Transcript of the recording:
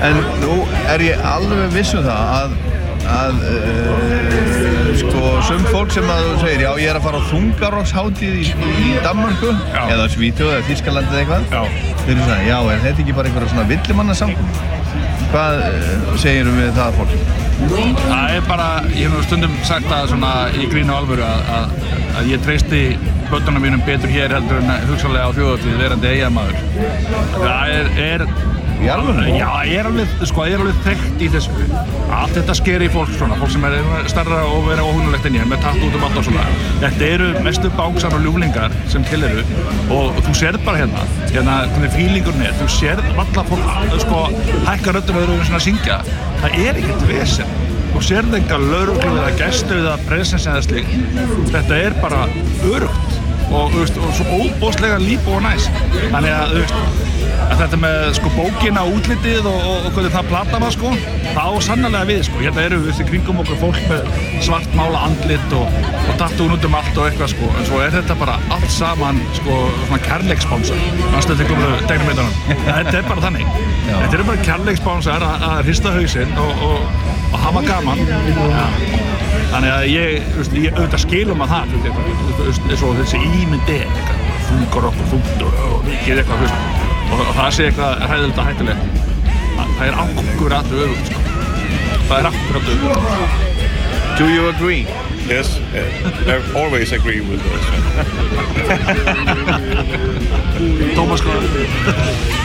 En nú ég alveg viss það að sko fólk sem að þú segir, já ég að fara á þungarokkshátíð í Danmörku eða Svíþjóð eða Þýskalandi eða eitthvað. Þeir eru svona, já þetta ekki bara einhverja svona villimannasamkomur? Hvað segirum við það fólk? Það bara, ég hef stundum sagt það svona í grín og alvöru að ég treysti börnunum mínum betur hér heldur en hugsanlega á þjóðhátíð verandi Eyjamaður. Það Í alvöru? Já, það alveg þekkt í þessu. Allt þetta sker í fólk svona, fólk sem starra og vera óhugnulegt en ég, með tatt út allt og svona. Þetta eru mestu bánsar og ljúflingar sem til eru og þú sérð bara hérna hvernig fílingurinn þú sérð alla fólk, hækka röddum og þau eru svona að syngja. Það ekkert vesen. Þú sérð enga lögreglu eða gæslu eða presens eða slíkt. Þetta bara öruggt og svo óbóðslega líf og næs. Þannig að þetta með bókina, útlitið og hvernig það plata var það á sannarlega við hérna eru við kringum okkur fólk með svartmála andlit og tattúin út allt og eitthvað en svo þetta bara allt saman svona kærleiksspánsar þetta bara þannig þetta bara kærleiksspánsar að hrista hausinn og hafa gaman þannig að ég auðvitað skilum að það svo þessi ímyndi þungar okkur þungt og mikið eitthvað og það sé eitthvað hræðilegt og hættulegt það akkurat öfugt það akkurat öfugt Do you agree? Yes, I always agree with this. Thomas